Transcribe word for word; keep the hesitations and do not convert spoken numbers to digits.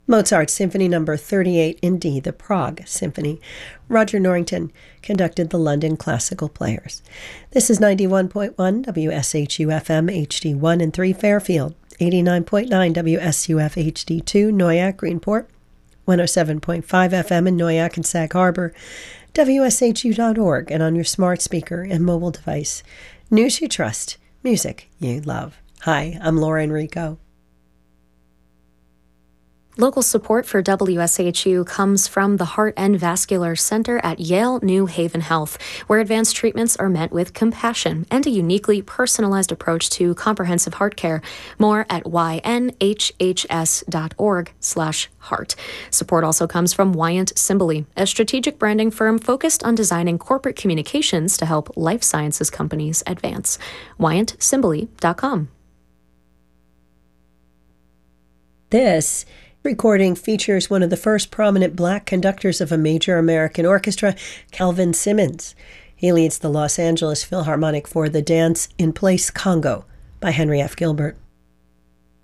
Mozart Symphony Number thirty-eight in D, the Prague Symphony. Roger Norrington conducted the London Classical Players. This is ninety-one point one W S H U F M H D one and three Fairfield, eighty-nine point nine W S U F H D two Noyak Greenport, one oh seven point five F M in Noyak and Sag Harbor, W S H U dot org, and on your smart speaker and mobile device. News you trust, music you love. Hi, I'm Laura Enrico. Local support for W S H U comes from the Heart and Vascular Center at Yale New Haven Health, where advanced treatments are met with compassion and a uniquely personalized approach to comprehensive heart care. More at Y N H H S dot org slash heart. Support also comes from Wyant Cimbali, a strategic branding firm focused on designing corporate communications to help life sciences companies advance. Wyant Cimbali dot com. This recording features one of the first prominent black conductors of a major American orchestra, Calvin Simmons. He leads the Los Angeles Philharmonic for the Dance in Place Congo by Henry F. Gilbert.